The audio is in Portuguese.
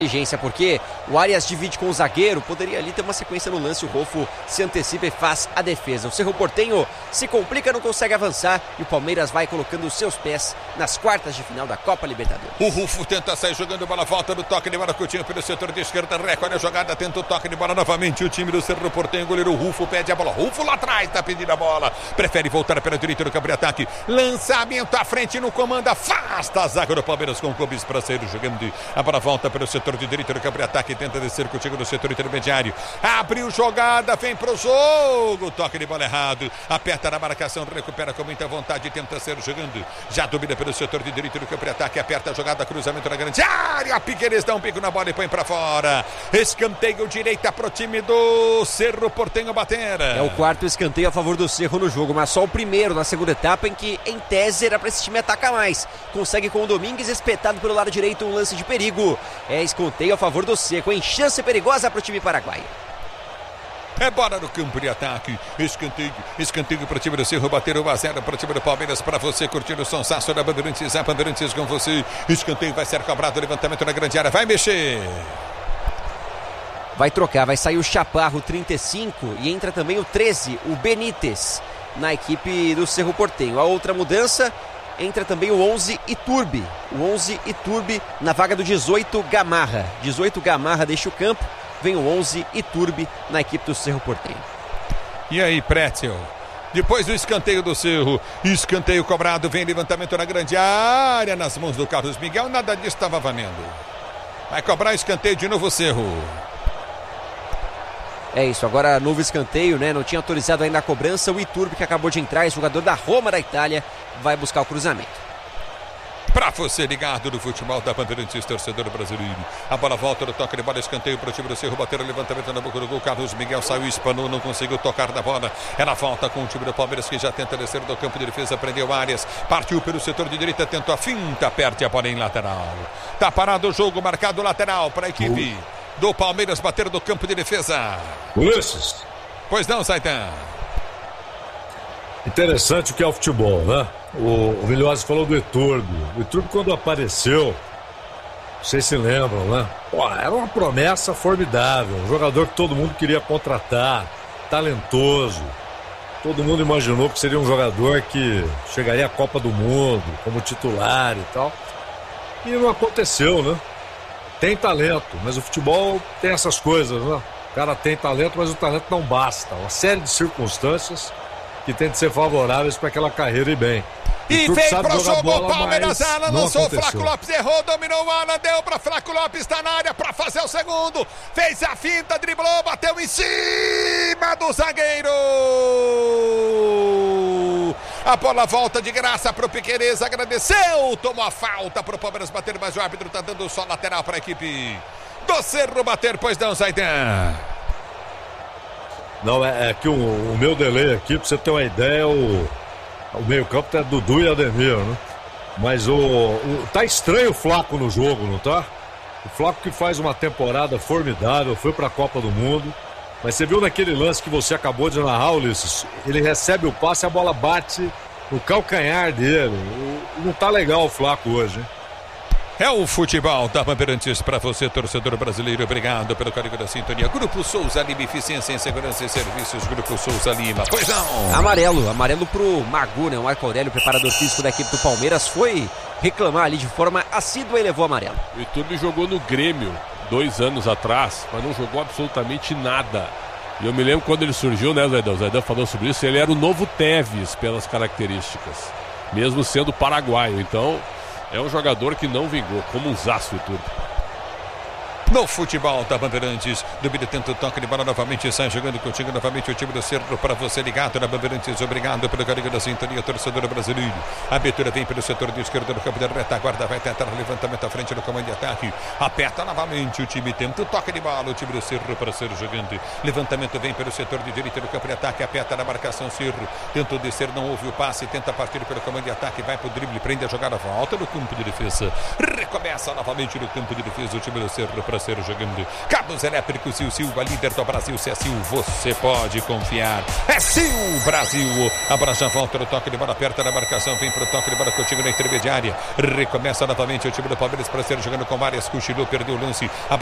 inteligência, porque o Arias divide com o zagueiro, poderia ali ter uma sequência no lance, o Rolfo se antecipa e faz a defesa. O Cerro Porteño se complica, não consegue avançar e o Palmeiras vai colocando os seus pés nas quartas de final da Copa Libertadores. O Rufo tenta sair jogando bola, volta no toque de bola, Coutinho pelo setor de esquerda, recolhe a jogada, tenta o toque de bola novamente, o time do Cerro Porteño, goleiro Rufo pede a bola, Rufo lá atrás, tá pedindo a bola, prefere voltar pela direita no campo de ataque, lançamento à frente no comando, afasta a zaga do Palmeiras com o Cobis para sair jogando, a bola volta pelo setor de direita no campo de ataque, tenta descer contigo no setor intermediário, abriu jogada, vem pro jogo, toque de bola errado, aperta na marcação, recupera com muita vontade, tenta ser jogando, já domina pelo setor de direita no campo de ataque, aperta a jogada, cruzamento na grande área, Piqueires dá um pico na bola e põe pra fora, escanteio direita pro time do Cerro Porteño bater. É o quarto escanteio a favor do Cerro no jogo, mas só o primeiro na segunda etapa, em que em tese era pra esse time atacar mais, consegue com o Domingues espetado pelo lado direito, um lance de perigo, é escanteio a favor do Cerro, em chance perigosa pro time paraguaio. É bola no campo de ataque, escanteio para o time do Cerro, bater 1-0 para o time do Palmeiras, para você curtir o sonsaço da Bandeirantes, a Bandeirantes com você, escanteio vai ser cobrado, levantamento na grande área, vai mexer. Vai trocar, vai sair o Chaparro 35 e entra também o 13, o Benítez, na equipe do Cerro Porteño. A outra mudança, entra também o 11 Iturbe, o 11 Iturbe na vaga do 18 Gamarra. 18 Gamarra deixa o campo, vem o 11 Iturbe na equipe do Cerro Porteño. E aí, Pretzel? Depois do escanteio do Cerro, escanteio cobrado, vem levantamento na grande área, nas mãos do Carlos Miguel, nada disso estava valendo. Vai cobrar escanteio de novo o Cerro. É isso, agora novo escanteio, né? Não tinha autorizado ainda a cobrança. O Iturbe, que acabou de entrar, jogador da Roma da Itália, vai buscar o cruzamento. Pra você ligado no futebol da Bandeirantes, torcedor brasileiro. A bola volta no toque de bola, escanteio pro time do Cerro, bateram o levantamento na boca do gol. Carlos Miguel saiu, espanou, não conseguiu tocar na bola. Ela volta com o time do Palmeiras, que já tenta descer do campo de defesa, prendeu Arias, partiu pelo setor de direita, tentou a finta, perde a bola em lateral. Tá parado o jogo, marcado lateral para a equipe do Palmeiras, bater do campo de defesa. Ulisses. Pois não, Zaidan. Interessante o que é o futebol, né? O Vilhosa falou do Iturbe. O Iturbe, quando apareceu, vocês se lembram, né? Pô, era uma promessa formidável. Um jogador que todo mundo queria contratar, talentoso. Todo mundo imaginou que seria um jogador que chegaria à Copa do Mundo como titular e tal. E não aconteceu, né? Tem talento, mas o futebol tem essas coisas, né? O cara tem talento, mas o talento não basta. Uma série de circunstâncias que tem de ser favoráveis para aquela carreira ir bem. E vem pro jogo bola, o Palmeiras, Alan lançou, Flaco aconteceu. Lopes errou, dominou o Alan, deu pra Flaco Lopes, tá na área pra fazer o segundo, fez a finta, driblou, bateu em cima do zagueiro. A bola volta de graça pro Piqueires, agradeceu, tomou a falta pro Palmeiras bater, mas o árbitro tá dando só lateral pra equipe do Cerro bater, pois não, Zaidan. Não, é que o meu delay aqui, pra você ter uma ideia, o meio-campo é Dudu e Ademir, né? Mas tá estranho o Flaco no jogo, não tá? O Flaco que faz uma temporada formidável, foi pra Copa do Mundo. Mas você viu naquele lance que você acabou de narrar, Ulisses? Ele recebe o passe, a bola bate no calcanhar dele. Não tá legal o Flaco hoje, hein? É o futebol da Bandeirantes para você, torcedor brasileiro. Obrigado pelo carinho da sintonia. Grupo Souza Lima, eficiência em segurança e serviços. Grupo Souza Lima. Pois não. Amarelo pro Magu, né? O Marco Aurélio, preparador físico da equipe do Palmeiras, foi reclamar ali de forma assídua e levou amarelo. O Iturbe jogou no Grêmio 2 anos atrás, mas não jogou absolutamente nada. E eu me lembro quando ele surgiu, né, Zaidan? O Zaidan falou sobre isso. Ele era o novo Tevez pelas características, mesmo sendo paraguaio. Então, é um jogador que não vingou, como um zaço e tudo. No futebol da Bandeirantes, Dubida tenta o toque de bola novamente, sai jogando contigo novamente o time do Cerro para você ligado na Bandeirantes. Obrigado pelo carinho da sintonia, torcedor brasileiro. A abertura vem pelo setor de esquerda do campo da retaguarda, vai tentar o levantamento à frente do comando de ataque. Aperta novamente o time, tenta o toque de bola, o time do Cerro para ser jogando. Levantamento vem pelo setor de direita do campo de ataque, aperta na marcação Cerro. Tentou descer, não houve o passe, tenta partir pelo comando de ataque, vai pro drible, prende a jogada, volta no campo de defesa. Recomeça novamente no campo de defesa o time do Cerro para ser jogando. Cabos elétricos Sil Silva, líder do Brasil. Se é Sil, você pode confiar. É Sil Brasil. A bola já volta no toque de bola perto da marcação. Vem pro toque de bola contigo na intermediária. Recomeça novamente o time do Palmeiras para ser jogando com Arias. Cochilou, perdeu o lance.